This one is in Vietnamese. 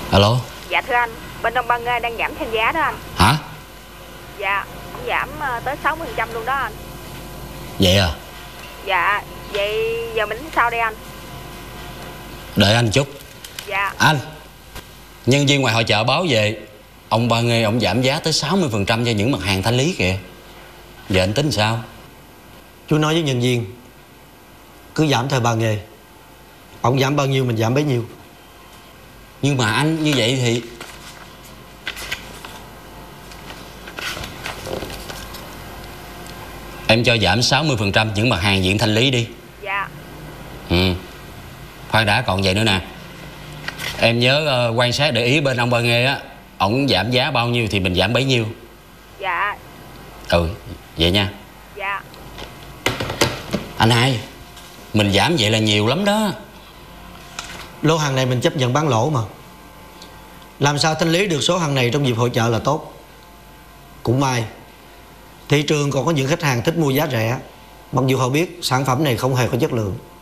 Alo. Dạ thưa anh, bên ông Ba Nghê đang giảm thêm giá đó anh. Hả? Dạ, cũng giảm tới 60% luôn đó anh. Vậy à? Dạ, vậy giờ mình tính sao đây anh? Đợi anh chút. Dạ. Anh, nhân viên ngoài hội chợ báo về ông Ba Nghê ông giảm giá tới 60% cho những mặt hàng thanh lý kìa. Giờ anh tính sao? Chú nói với nhân viên cứ giảm theo Ba Nghê. Ông giảm bao nhiêu mình giảm bấy nhiêu. Nhưng mà anh như vậy thì em cho giảm 60% những mặt hàng diện thanh lý đi. Dạ. Khoan đã, còn vậy nữa nè. Em nhớ quan sát để ý bên ông Ba Nghê á, ổng giảm giá bao nhiêu thì mình giảm bấy nhiêu. Dạ. Vậy nha. Dạ. Anh hai, mình giảm vậy là nhiều lắm đó. Lô hàng này mình chấp nhận bán lỗ mà. Làm sao thanh lý được số hàng này trong dịp hội chợ là tốt. Cũng may thị trường còn có những khách hàng thích mua giá rẻ, mặc dù họ biết sản phẩm này không hề có chất lượng.